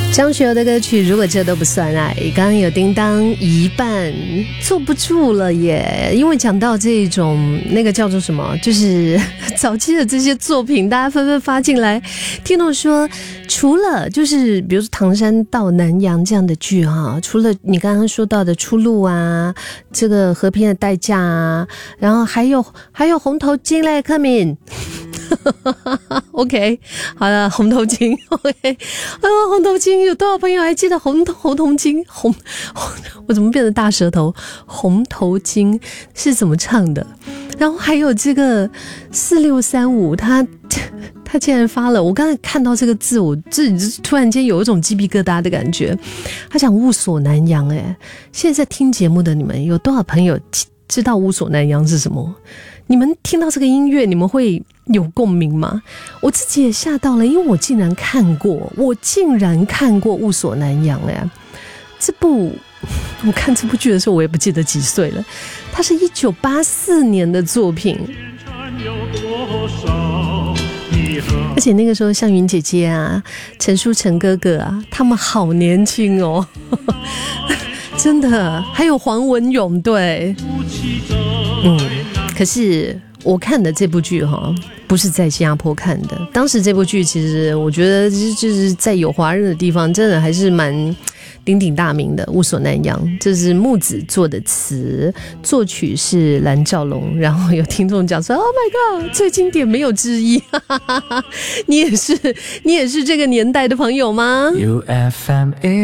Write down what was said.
张学友的歌曲如果这都不算爱，刚刚有叮当一半坐不住了耶。因为讲到这种那个叫做什么，就是早期的这些作品，大家纷纷发进来。听众说除了就是比如说唐山到南洋这样的剧哈，除了你刚刚说到的出路啊，这个和平的代价啊，然后还有红头巾嘞，柯敏OK 好了，红头巾 OK 红头巾有多少朋友还记得红头巾我怎么变成大舌头？红头巾是怎么唱的？然后还有这个4635他竟然发了，我刚才看到这个字，我自己突然间有一种鸡皮疙瘩的感觉。他讲雾锁南洋，现在听节目的你们有多少朋友知道雾锁南洋是什么？你们听到这个音乐，你们会有共鸣吗？我自己也吓到了，因为我竟然看过雾锁南洋这部我看这部剧的时候，我也不记得几岁了。它是1984年的作品，而且那个时候向云姐姐啊、陈淑诚哥哥啊，他们好年轻哦，真的，还有黄文勇，对，可是我看的这部剧不是在新加坡看的。当时这部剧其实我觉得就是在有华人的地方，真的还是蛮鼎鼎大名的。雾锁南洋，这是木子做的词，作曲是蓝兆龙。然后有听众讲说 Oh my god 最经典没有之一你也是这个年代的朋友吗？ UFM